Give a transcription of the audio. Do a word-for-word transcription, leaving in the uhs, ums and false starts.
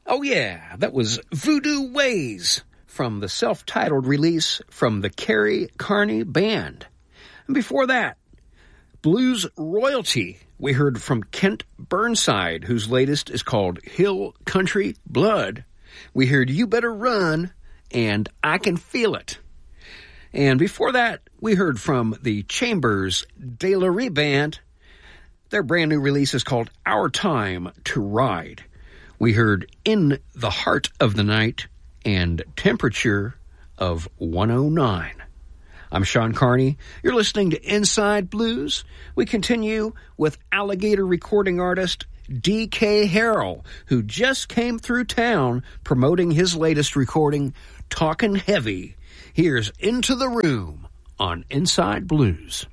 Oh yeah, that was Voodoo Ways from the self-titled release from the Kerry Carney Band. And before that, Blues Royalty. We heard from Kent Burnside, whose latest is called Hill Country Blood. We heard You Better Run and I Can Feel It. And before that, we heard from the Chambers de la Rue Band. Their brand new release is called Our Time to Ride. We heard In the Heart of the Night and Temperature of one oh nine. I'm Sean Carney. You're listening to Inside Blues. We continue with Alligator recording artist D K Harrell, who just came through town promoting his latest recording, Talkin' Heavy. Here's Into the Room on Inside Blues.